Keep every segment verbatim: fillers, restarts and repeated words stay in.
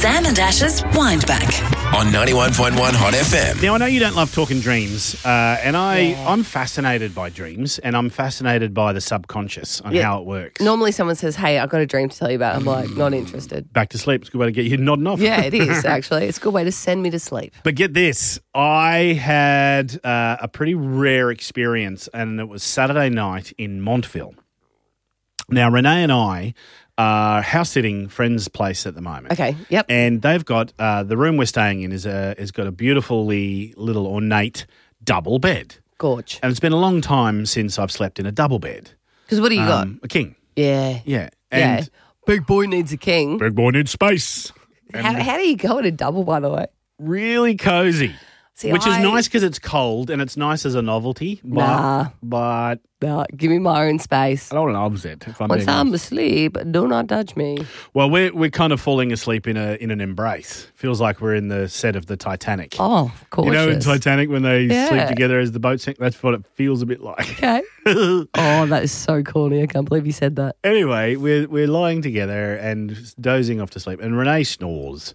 Sam and Ash's Windback on ninety-one point one Hot F M. Now, I know you don't love talking dreams, uh, and I, Yeah. I'm fascinated by dreams, and I'm fascinated by the subconscious on Yeah. how it works. Normally someone says, hey, I've got a dream to tell you about. I'm like, not interested. Back to sleep. It's a good way to get you nodding off. Yeah, it is, actually. It's a good way to send me to sleep. But get this, I had uh, a pretty rare experience, and it was Saturday night in Montville. Now, Renee and I are house sitting friends' place at the moment. Okay, yep. And they've got uh, the room we're staying in is a has got a beautifully little ornate double bed, Gorge. and it's been a long time since I've slept in a double bed. Because what do you Um, a king, got? Yeah. yeah, Yeah. and Big boy needs a king. big boy needs space. How, how do you go in a double, by the way? Really cozy. See, Which is I- nice because it's cold and it's nice as a novelty. But, Nah. but No, give me my own space. I don't love it. If I'm Once being I'm honest. asleep, do not touch me. Well, we're we're kind of falling asleep in a in an embrace. Feels like we're in the set of the Titanic. Oh, you know, in cautious. Titanic when they Yeah. sleep together as the boat sinks. That's what it feels a bit like. Okay. Oh, that is so corny. I can't believe you said that. Anyway, we're we're lying together and dozing off to sleep, and Renee snores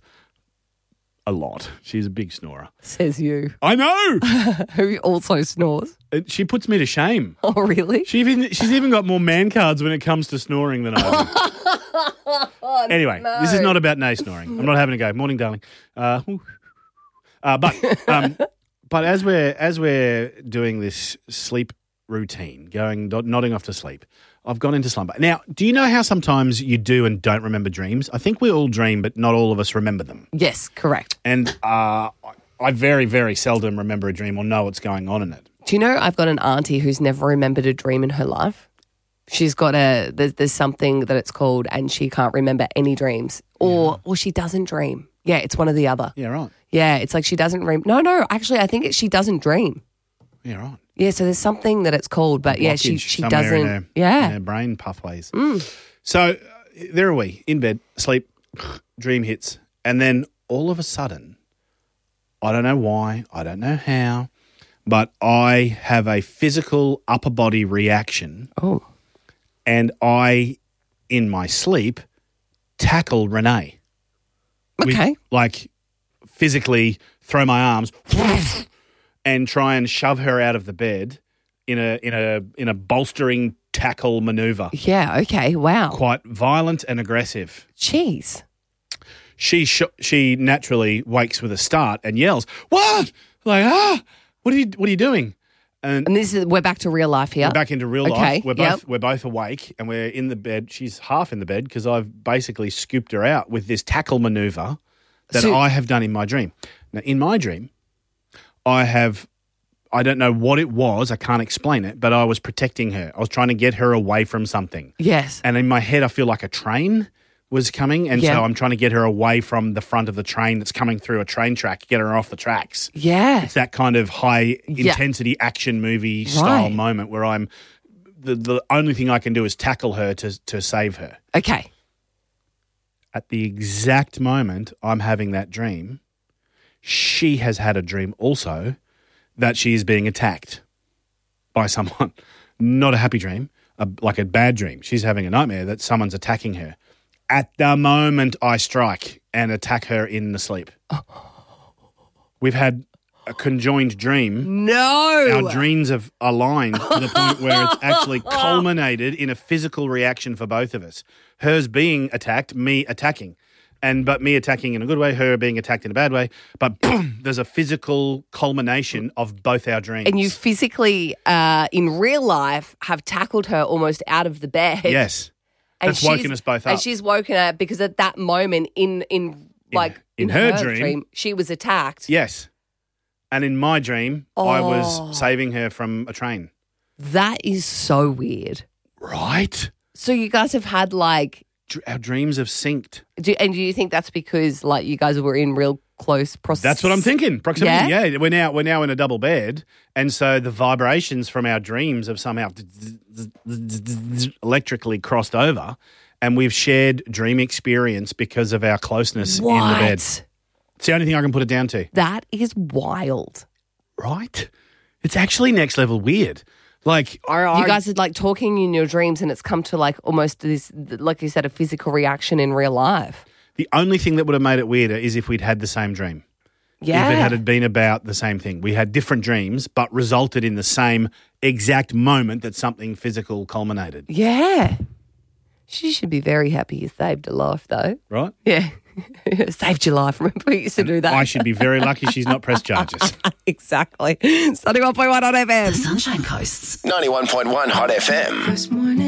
a lot. She's a big snorer. Says you. I know. Who also snores. And she puts me to shame. Oh, really? She even she's even got more man cards when it comes to snoring than I do. Anyway, this is not about Nay snoring. I'm not having a go. Morning, darling. Uh, whew. uh, but um, but as we're as we're doing this sleep routine, going nodding off to sleep, I've gone into slumber. Now, do you know how sometimes you do and don't remember dreams? I think we all dream, but not all of us remember them. Yes, correct. And uh, I very, very seldom remember a dream or know what's going on in it. Do you know I've got an auntie who's never remembered a dream in her life? She's got a, there's, there's something that it's called and she can't remember any dreams. Or, yeah. or she doesn't dream. Yeah, it's one or the other. Yeah, right. Yeah, it's like she doesn't dream. No, no, actually I think it, she doesn't dream. Yeah, right. Yeah, so there's something that it's called, but yeah, she she somewhere doesn't. In her, yeah, in her brain pathways. Mm. So uh, there are we in bed, sleep, dream hits, and then all of a sudden, I don't know why, I don't know how, but I have a physical upper body reaction. Oh, and I, in my sleep, tackle Renee. okay, With, like physically throw my arms. And try and shove her out of the bed in a in a in a bolstering tackle maneuver. Yeah. Okay. Wow. Quite violent and aggressive. Jeez. She sh- she naturally wakes with a start and yells, "What?" Like, ah, what are you what are you doing? And, And this is we're back to real life here. we're back into real Okay, life. We're both yep. we're both awake and we're in the bed. She's half in the bed because I've basically scooped her out with this tackle maneuver that So- I have done in my dream. Now, in my dream, I have, I don't know what it was, I can't explain it, but I was protecting her. I was trying to get her away from something. Yes. And in my head, I feel like a train was coming, and Yeah. so I'm trying to get her away from the front of the train that's coming through a train track, get her off the tracks. Yeah. It's that kind of high Yeah. intensity action movie style Right. moment where I'm, the, the only thing I can do is tackle her to to save her. Okay. At the exact moment I'm having that dream, she has had a dream also that she is being attacked by someone. Not a happy dream, a, like a bad dream. She's having a nightmare that someone's attacking her. At the moment I strike and attack her in the sleep. We've had a conjoined dream. No. Our dreams have aligned to the point where it's actually culminated in a physical reaction for both of us. Hers being attacked, me attacking. And but me attacking in a good way, her being attacked in a bad way. But boom, there's a physical culmination of both our dreams. And you physically, uh, in real life, have tackled her almost out of the bed. Yes. And That's woken she's- us both up. And she's woken her because at that moment, in in like in her dream- she was attacked. Yes. And in my dream, I Oh. was saving her from a train. That is so weird. Right? So you guys have had like, Dr- Our dreams have synced. do, and do you think that's because like you guys were in real close proximity? That's what I'm thinking. Proximity. Yeah? Yeah, we're now we're now in a double bed, and so the vibrations from our dreams have somehow electrically crossed over, and we've shared dream experience because of our closeness What? in the bed. It's the only thing I can put it down to. That is wild. Right? It's actually next level weird. Like, I, I, You guys are like talking in your dreams and it's come to like almost this, like you said, a physical reaction in real life. The only thing that would have made it weirder is if we'd had the same dream. Yeah. If it had been about the same thing. We had different dreams, but resulted in the same exact moment that something physical culminated. Yeah. She should be very happy you saved her life, though. Right? Yeah. Saved your life. Remember we used to do that? I should be very lucky she's not pressed charges. Exactly. ninety-one point one on F M. The Sunshine Coast's ninety-one point one Hot F M. This morning.